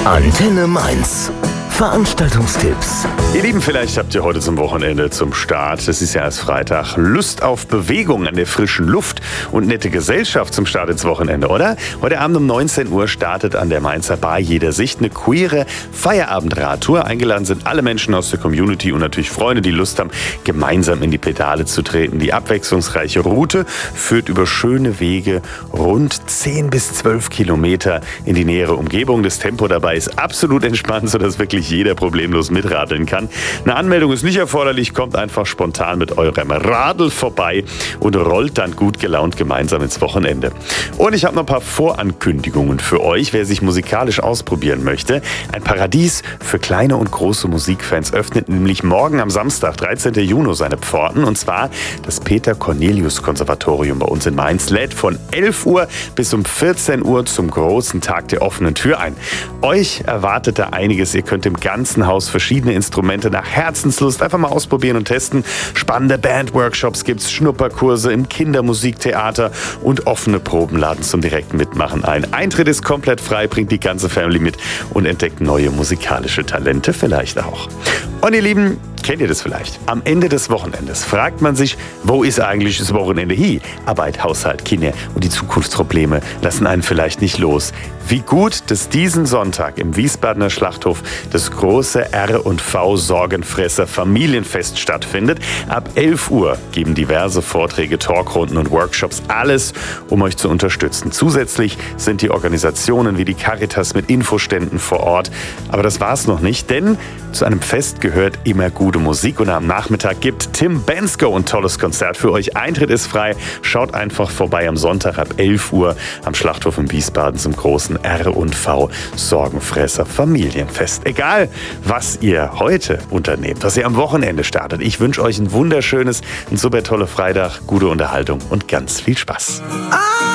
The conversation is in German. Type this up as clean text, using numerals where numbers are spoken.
Antenne Mainz. Veranstaltungstipps. Ihr Lieben, vielleicht habt ihr heute zum Wochenende zum Start, das ist ja erst Freitag, Lust auf Bewegung an der frischen Luft und nette Gesellschaft zum Start ins Wochenende, oder? Heute Abend um 19 Uhr startet an der Mainzer Bar Jeder Sicht eine queere Feierabendradtour. Eingeladen sind alle Menschen aus der Community und natürlich Freunde, die Lust haben, gemeinsam in die Pedale zu treten. Die abwechslungsreiche Route führt über schöne Wege rund 10 bis 12 Kilometer in die nähere Umgebung. Das Tempo dabei ist absolut entspannt, sodass wirklich jeder problemlos mitradeln kann. Eine Anmeldung ist nicht erforderlich, kommt einfach spontan mit eurem Radl vorbei und rollt dann gut gelaunt gemeinsam ins Wochenende. Und ich habe noch ein paar Vorankündigungen für euch, wer sich musikalisch ausprobieren möchte. Ein Paradies für kleine und große Musikfans öffnet nämlich morgen am Samstag, 13. Juni, seine Pforten, und zwar das Peter-Cornelius-Konservatorium bei uns in Mainz lädt von 11 Uhr bis um 14 Uhr zum großen Tag der offenen Tür ein. Euch erwartet da einiges. Ihr könnt im ganzen Haus verschiedene Instrumente nach Herzenslust einfach mal ausprobieren und testen. Spannende Bandworkshops gibt's, Schnupperkurse im Kindermusiktheater und offene Proben laden zum direkten Mitmachen ein. Eintritt ist komplett frei, bringt die ganze Family mit und entdeckt neue musikalische Talente vielleicht auch. Und ihr Lieben, kennt ihr das vielleicht? Am Ende des Wochenendes fragt man sich, wo ist eigentlich das Wochenende hin? Arbeit, Haushalt, Kinder und die Zukunftsprobleme lassen einen vielleicht nicht los. Wie gut, dass diesen Sonntag im Wiesbadener Schlachthof das große R&V Sorgenfresser Familienfest stattfindet. Ab 11 Uhr geben diverse Vorträge, Talkrunden und Workshops alles, um euch zu unterstützen. Zusätzlich sind die Organisationen wie die Caritas mit Infoständen vor Ort. Aber das war's noch nicht, denn zu einem Fest gehört immer gute Musik und am Nachmittag gibt Tim Bensko ein tolles Konzert für euch. Eintritt ist frei. Schaut einfach vorbei am Sonntag ab 11 Uhr am Schlachthof in Wiesbaden zum großen R&V Sorgenfresser Familienfest. Egal, was ihr heute unternehmt, was ihr am Wochenende startet. Ich wünsche euch ein super tolle Freitag, gute Unterhaltung und ganz viel Spaß.